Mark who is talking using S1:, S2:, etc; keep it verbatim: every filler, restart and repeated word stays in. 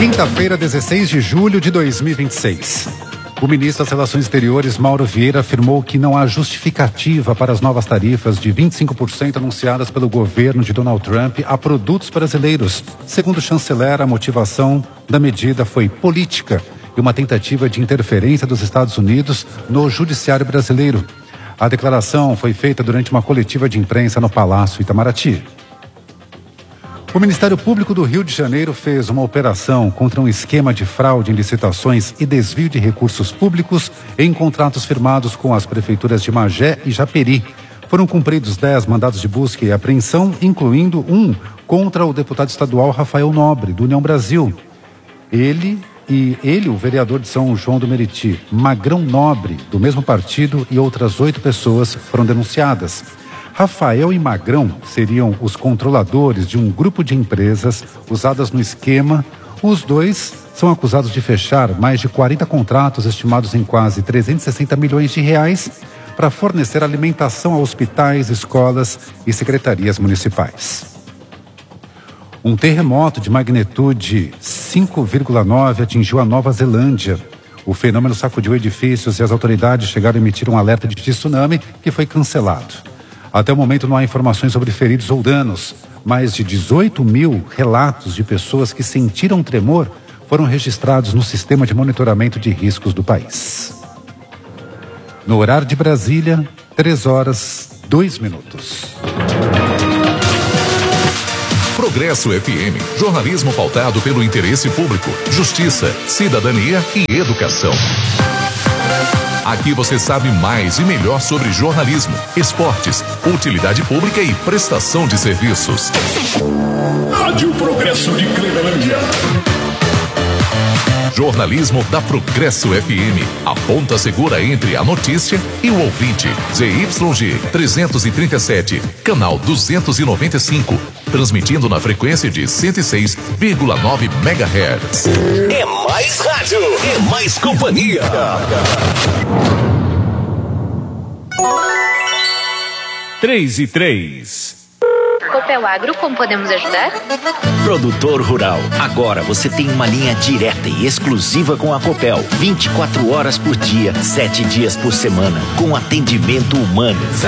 S1: Quinta-feira, dezesseis de julho de dois mil e vinte e seis. O ministro das Relações Exteriores, Mauro Vieira, afirmou que não há justificativa para as novas tarifas de vinte e cinco por cento anunciadas pelo governo de Donald Trump a produtos brasileiros. Segundo o chanceler, a motivação da medida foi política e uma tentativa de interferência dos Estados Unidos no judiciário brasileiro. A declaração foi feita durante uma coletiva de imprensa no Palácio Itamaraty. O Ministério Público do Rio de Janeiro fez uma operação contra um esquema de fraude em licitações e desvio de recursos públicos em contratos firmados com as prefeituras de Magé e Japeri. Foram cumpridos dez mandados de busca e apreensão, incluindo um contra o deputado estadual Rafael Nobre, do União Brasil. Ele e ele, o vereador de São João do Meriti, Magrão Nobre, do mesmo partido, e outras oito pessoas foram denunciadas. Rafael e Magrão seriam os controladores de um grupo de empresas usadas no esquema. Os dois são acusados de fechar mais de quarenta contratos estimados em quase trezentos e sessenta milhões de reais para fornecer alimentação a hospitais, escolas e secretarias municipais. Um terremoto de magnitude cinco vírgula nove atingiu a Nova Zelândia. O fenômeno sacudiu edifícios e as autoridades chegaram a emitir um alerta de tsunami que foi cancelado. Até o momento não há informações sobre feridos ou danos. Mais de dezoito mil relatos de pessoas que sentiram tremor foram registrados no sistema de monitoramento de riscos do país. No horário de Brasília, três horas, dois minutos.
S2: Progresso F M, jornalismo pautado pelo interesse público, justiça, cidadania e educação. Aqui você sabe mais e melhor sobre jornalismo, esportes, utilidade pública e prestação de serviços.
S3: Rádio Progresso de Clevelândia.
S2: Jornalismo da Progresso F M, a ponta segura entre a notícia e o ouvinte. Z Y G trezentos e trinta e sete, canal duzentos e noventa e cinco, transmitindo na frequência de cento e seis vírgula nove megahertz.
S3: É mais rádio, é mais companhia.
S4: Três e três.
S5: Copel Agro, como podemos ajudar?
S6: Produtor rural, agora você tem uma linha direta e exclusiva com a Copel, vinte e quatro horas por dia, sete dias por semana, com atendimento humano.